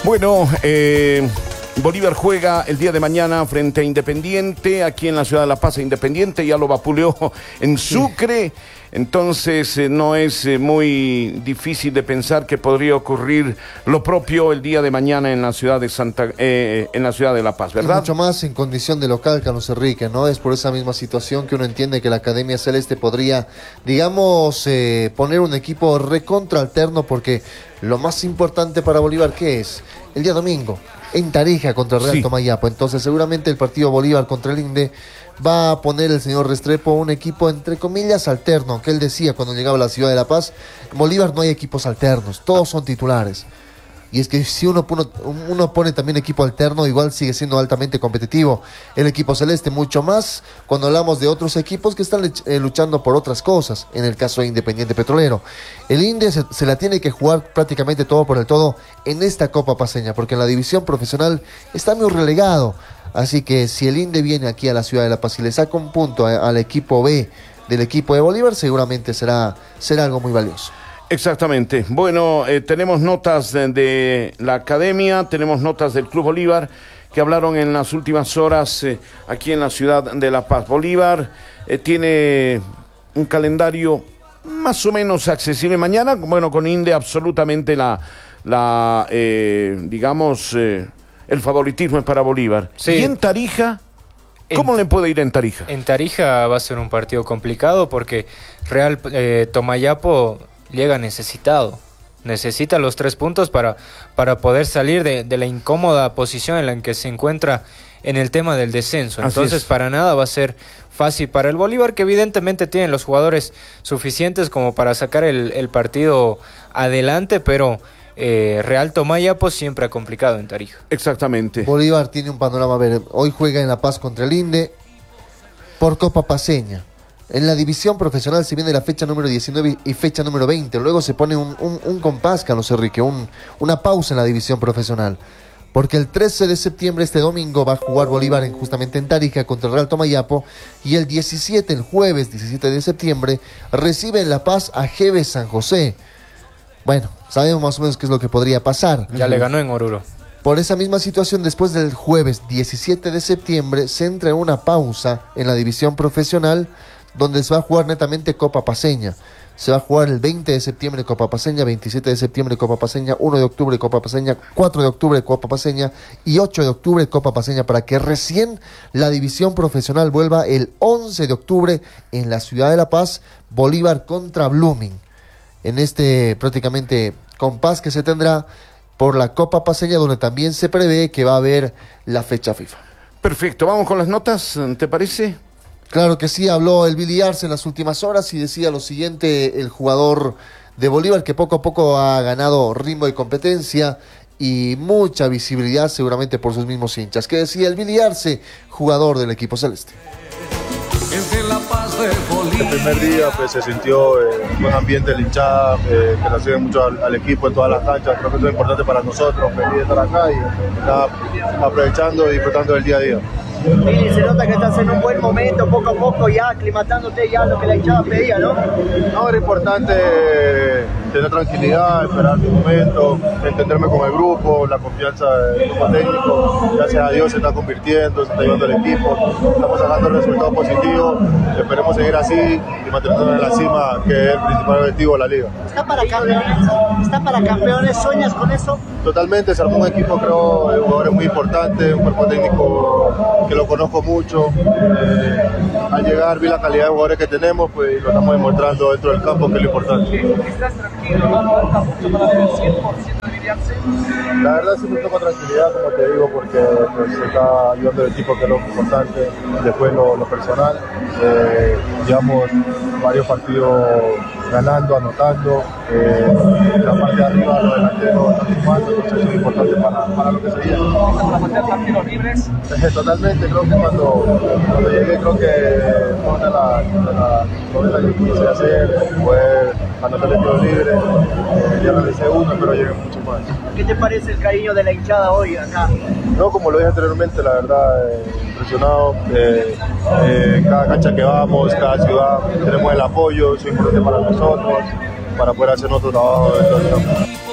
Bueno, Bolívar juega el día de mañana frente a Independiente, aquí en la ciudad de La Paz. Independiente ya lo vapuleó en Sucre, entonces no es muy difícil de pensar que podría ocurrir lo propio el día de mañana en la ciudad de en la ciudad de La Paz, ¿verdad? Y mucho más en condición de local, Carlos Enrique, ¿no? Es por esa misma situación que uno entiende que la Academia Celeste podría, digamos, poner un equipo recontra alterno, porque lo más importante para Bolívar, ¿qué es? El día domingo, en Tarija contra Real Tomayapo. Entonces seguramente el partido Bolívar contra el Inde va a poner el señor Restrepo un equipo entre comillas alterno, aunque él decía cuando llegaba a la ciudad de La Paz, en Bolívar no hay equipos alternos, todos son titulares. Y es que si uno pone también equipo alterno, igual sigue siendo altamente competitivo el equipo celeste, mucho más cuando hablamos de otros equipos que están luchando por otras cosas, en el caso de Independiente Petrolero. El Inde se la tiene que jugar prácticamente todo por el todo en esta Copa Paceña, porque en la división profesional está muy relegado. Así que si el Inde viene aquí a la ciudad de La Paz y le saca un punto al equipo B del equipo de Bolívar, seguramente será algo muy valioso. Exactamente. Bueno, tenemos notas de la Academia, tenemos notas del Club Bolívar que hablaron en las últimas horas aquí en la ciudad de La Paz. Bolívar tiene un calendario más o menos accesible mañana, bueno, con Inde absolutamente el favoritismo es para Bolívar. Sí. ¿Y en Tarija? ¿Cómo le puede ir en Tarija? En Tarija va a ser un partido complicado porque Real Tomayapo llega necesitado. Necesita los 3 puntos para poder salir de la incómoda posición en la que se encuentra en el tema del descenso. Entonces, para nada va a ser fácil para el Bolívar, que evidentemente tiene los jugadores suficientes como para sacar el partido adelante, pero Real Tomayapo siempre ha complicado en Tarija. Exactamente. Bolívar tiene un panorama, a ver, hoy juega en La Paz contra el Inde por Copa Paceña. En la división profesional se viene la fecha número 19 y fecha número 20. Luego se pone un compás, Carlos Enrique, una pausa en la división profesional. Porque el 13 de septiembre, este domingo, va a jugar Bolívar justamente en Tarija contra el Real Tomayapo. Y el 17, el jueves 17 de septiembre, recibe en La Paz a GB San José. Bueno, sabemos más o menos qué es lo que podría pasar. Ya le ganó en Oruro. Por esa misma situación, después del jueves 17 de septiembre, se entra en una pausa en la división profesional, donde se va a jugar netamente Copa Paceña. Se va a jugar el 20 de septiembre Copa Paceña, 27 de septiembre Copa Paceña, 1 de octubre Copa Paceña, 4 de octubre Copa Paceña y 8 de octubre Copa Paceña, para que recién la división profesional vuelva el 11 de octubre en la ciudad de La Paz, Bolívar contra Blooming. En este prácticamente compás que se tendrá por la Copa Paceña, donde también se prevé que va a haber la fecha FIFA. Perfecto, vamos con las notas, ¿te parece? Claro que sí, habló el Billy Arce en las últimas horas y decía lo siguiente, el jugador de Bolívar, que poco a poco ha ganado ritmo de competencia y mucha visibilidad seguramente por sus mismos hinchas. ¿Qué decía el Billy Arce, jugador del equipo celeste? El primer día pues, se sintió un buen ambiente de la hinchada, que le sigue mucho al equipo en todas las canchas. Creo que eso es importante para nosotros, feliz de estar acá y aprovechando y disfrutando del día a día. Sí, se nota que estás en un buen momento, poco a poco ya aclimatándote ya a lo que la hinchada pedía, ¿no? No, era importante tener tranquilidad, esperar mi momento, entenderme con el grupo, la confianza del grupo técnico. Gracias a Dios se está convirtiendo, se está llevando el equipo, estamos sacando resultados positivos, esperemos seguir así y mantenernos en la cima, que es el principal objetivo de la liga. ¿Está para campeones? ¿Sueñas con eso? Totalmente, se armó un equipo, creo, de jugadores muy importantes, un cuerpo técnico que lo conozco mucho. Al llegar vi la calidad de jugadores que tenemos, pues lo estamos demostrando dentro del campo, que es lo importante. ¿Estás tranquilo? ¿No falta mucho para ver el 100% de Billy Arce? La verdad sí me toca tranquilidad, como te digo, porque pues, se está ayudando el equipo, que es lo importante. Después lo personal, llevamos varios partidos ganando, anotando, la parte de arriba los delanteros están firmando, entonces eso es importante para lo que se viene. ¿Para meter los tiros libres? Totalmente, creo que cuando llegué, creo que fue una de las cosas que quise hacer, poder anotar el tiro libre, ya realicé uno, pero llegué mucho más. ¿Qué te parece el cariño de la hinchada hoy acá? No, como lo dije anteriormente, la verdad, impresionado. Cada cancha que vamos, cada ciudad, tenemos el apoyo, eso es importante para nosotros, para poder hacer nuestro trabajo dentro del campo.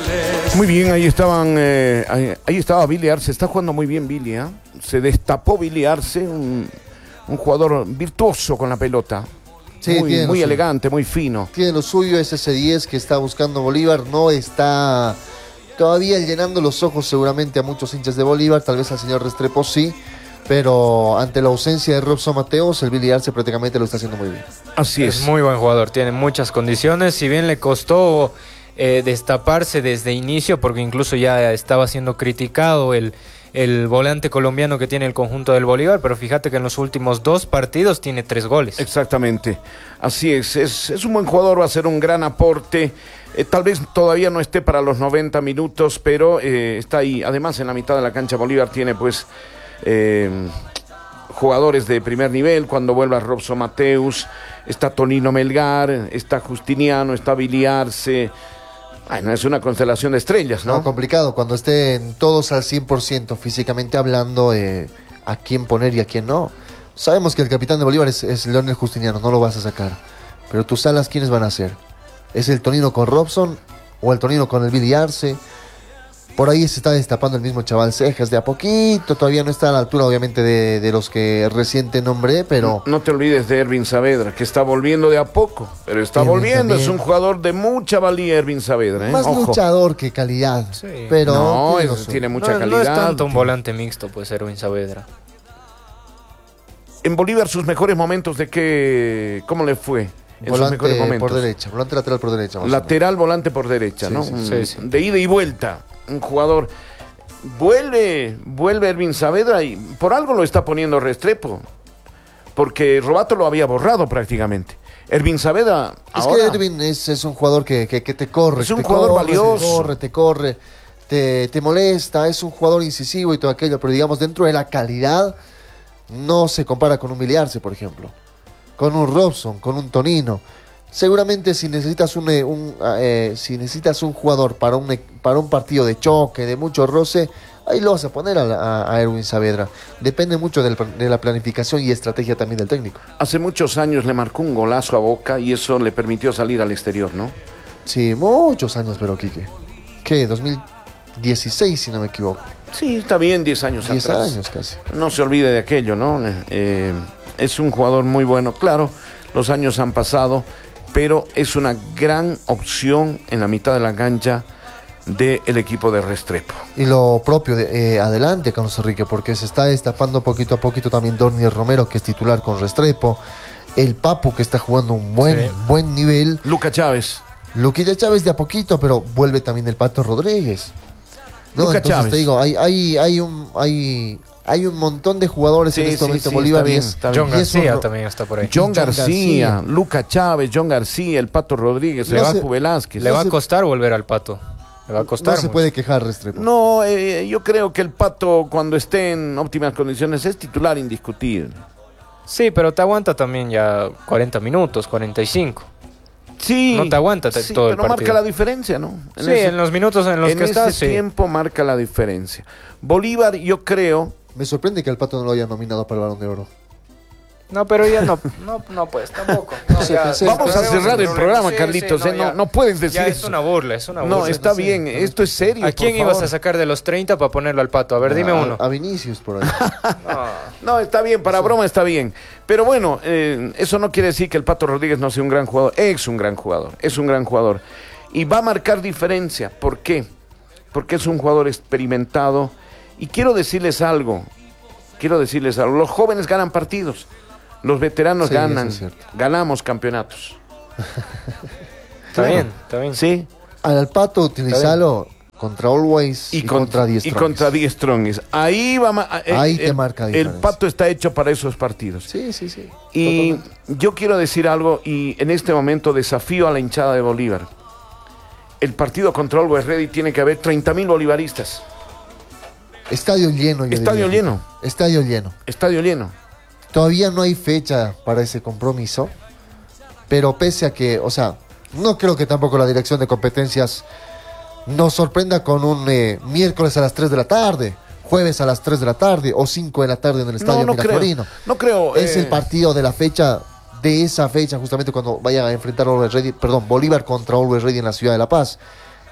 Muy bien, ahí estaba Billy Arce, está jugando muy bien Billy, ¿eh? Se destapó Billy Arce, un jugador virtuoso con la pelota. Sí, muy elegante, muy fino. Tiene lo suyo, es ese 10 que está buscando Bolívar, no está todavía llenando los ojos seguramente a muchos hinchas de Bolívar, tal vez al señor Restrepo sí, pero ante la ausencia de Robson Mateos, el Billy Arce prácticamente lo está haciendo muy bien. Así es. Es muy buen jugador, tiene muchas condiciones, si bien le costó destaparse desde inicio, porque incluso ya estaba siendo criticado el volante colombiano que tiene el conjunto del Bolívar, pero fíjate que en los últimos 2 partidos tiene 3 goles. Exactamente, así es un buen jugador, va a ser un gran aporte, tal vez todavía no esté para los 90 minutos, pero está ahí. Además en la mitad de la cancha Bolívar tiene pues jugadores de primer nivel. Cuando vuelva Robson Mateus, está Tonino Melgar, está Justiniano, está Billy Arce. Bueno, es una constelación de estrellas, ¿no? No, complicado, cuando estén todos al 100% físicamente hablando, a quién poner y a quién no. Sabemos que el capitán de Bolívar es Leonel Justiniano, no lo vas a sacar. Pero tus alas, ¿quiénes van a ser? ¿Es el Tonino con Robson o el Tonino con el Billy Arce? Por ahí se está destapando el mismo chaval Cejas de a poquito, todavía no está a la altura obviamente de los que recién te nombré, pero... No te olvides de Ervin Saavedra, que está volviendo de a poco, pero está Ervin volviendo, también. es un jugador de mucha valía Ervin Saavedra, ¿eh? Más Ojo. luchador que calidad, Sí. pero... No, tiene lo es- suyo. tiene mucha No calidad. es tanto un volante mixto, pues, Erwin Saavedra. En Bolívar sus mejores momentos de qué, ¿cómo le fue? En sus mejores Volante momentos. por derecha, volante lateral por derecha. más o Lateral, volante por derecha, Sí, ¿no? sí, sí. De ida y vuelta. Un jugador. Vuelve Ervin Saavedra y por algo lo está poniendo Restrepo. Porque Robato lo había borrado prácticamente. Ervin Saavedra. Es ahora, que Ervin es un jugador que te corre. Es un te jugador corre, valioso. Te corre, te molesta, es un jugador incisivo y todo aquello, pero digamos, dentro de la calidad, no se compara con un Billy Arce, por ejemplo. Con un Robson, con un Tonino. Seguramente si necesitas si necesitas un jugador para un partido de choque, de mucho roce, ahí lo vas a poner a Erwin Saavedra. Depende mucho de la planificación y estrategia también del técnico. hace muchos años le marcó un golazo a Boca y eso le permitió salir al exterior, ¿no? Sí, muchos años, pero Quique. ¿Qué? 2016, si no me equivoco. Sí, está bien, 10 años 10 atrás. años casi. No se olvide de aquello, ¿no? Es un jugador muy bueno. Claro, los años han pasado, pero es una gran opción en la mitad de la cancha del equipo de Restrepo. Y lo propio de adelante, Carlos Enrique, porque se está destapando poquito a poquito también Dornier Romero, que es titular con Restrepo. El Papu, que está jugando un buen nivel. Luca Chávez. Luquilla Chávez de a poquito, pero vuelve también el Pato Rodríguez. No, Luca entonces Chávez. te digo, hay un montón de jugadores en este momento en Bolívar. está bien, y es- está bien. John y es un García ro- también está por ahí. John John García, García. Luca Chávez, John García, el Pato Rodríguez, No Evacu se- Velázquez. Le va a se- costar volver al Pato. Le va a costar No se mucho. puede quejar Restrepo. No, yo creo que el Pato cuando esté en óptimas condiciones es titular indiscutible. Sí, pero te aguanta también ya 40 minutos, 45. Sí. No te aguanta sí, todo el pero marca partido. la diferencia, ¿no? Sí, en los minutos en los en que ese estás, sí. tiempo marca la diferencia. Bolívar, yo creo, Me sorprende que al Pato no lo haya nominado para el Balón de Oro. No, pero ya no, pues tampoco. No, Sí, ya- pensé- vamos a Sí, cerrar el programa, sí, Carlitos. sí, No puedes decir ya es eso. una burla, es una burla. No, está sí, bien, sí. esto es serio. ¿A quién por ibas favor. a sacar de los 30 para ponerlo al Pato? A ver, dime uno. A Vinicius por ahí. No. No, está bien, para broma está bien. Pero bueno, eso no quiere decir que el Pato Rodríguez no sea un gran jugador. Es un gran jugador, es un gran jugador. Y va a marcar diferencia. ¿Por qué? Porque es un jugador experimentado. Y quiero decirles algo. Los jóvenes ganan partidos. Los veteranos Sí, ganan. eso es cierto. Ganamos campeonatos. Está bien, está bien. ¿Sí? Al Pato utilizarlo contra Always y contra 10 Y contra 10 Strongest. Ahí va. Ahí te marca El diferencia. Pato está hecho para esos partidos. Sí. Y Totalmente. yo quiero decir algo, y en este momento desafío a la hinchada de Bolívar. El partido contra Always Ready tiene que haber 30.000 bolivaristas. Estadio lleno. yo Estadio diría. lleno. Estadio lleno. Estadio lleno. Todavía no hay fecha para ese compromiso, pero pese a que, o sea, no creo que tampoco la dirección de competencias nos sorprenda con un miércoles a las 3 de la tarde, jueves a las 3 de la tarde o 5 de la tarde en el Estadio No creo. Miracorino. No creo. Es el partido de la fecha, de esa fecha, justamente cuando vayan a enfrentar Bolívar contra Always Ready en la ciudad de La Paz.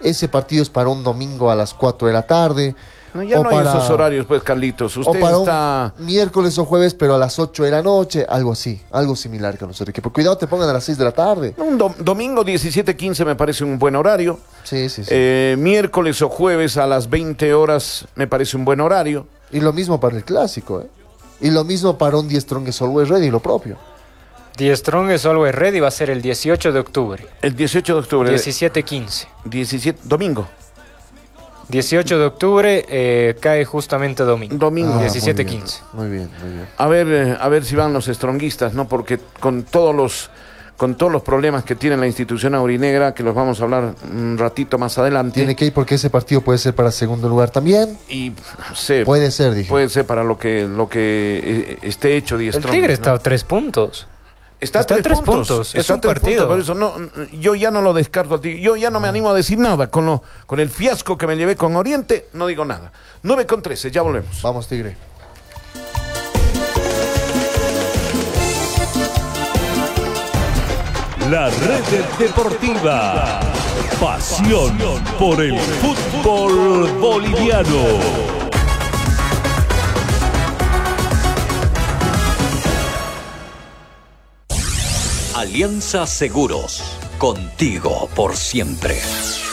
ese partido es para un domingo a las 4 de la tarde. No, ya no hay esos horarios, pues, Carlitos. O Usted para está... un miércoles o jueves, pero a las 8 de la noche, algo así, algo similar, Carlos Enrique. Pero cuidado, te pongan a las 6 de la tarde. Un domingo 17:15 me parece un buen horario. Sí, sí, sí. Miércoles o jueves a las 20 horas me parece un buen horario. Y lo mismo para el clásico, ¿eh? Y lo mismo para un 10 Strongest Always Ready, lo propio. The Strongest Always Ready va a ser el 18 de octubre. El 18 de octubre. 17:15. 17, domingo. 18 de octubre cae justamente domingo. Domingo. 17:15. Muy bien, muy bien. A ver si van los stronguistas, ¿no? Porque con todos los problemas que tiene la institución aurinegra, que los vamos a hablar un ratito más adelante. Tiene que ir porque ese partido puede ser para segundo lugar también. Y no sé, Puede ser, dije. puede ser para lo que esté hecho de El Strong, Tigre ¿no? está a 3 puntos. Está a 3 puntos. Es Está a un 3 partido. puntos, por eso yo ya no lo descarto a ti. Yo ya no me animo a decir nada. Con el fiasco que me llevé con Oriente, no digo nada. 9:13, ya volvemos. Vamos, Tigre. La Red Deportiva. Pasión por el fútbol boliviano. Alianza Seguros, contigo por siempre.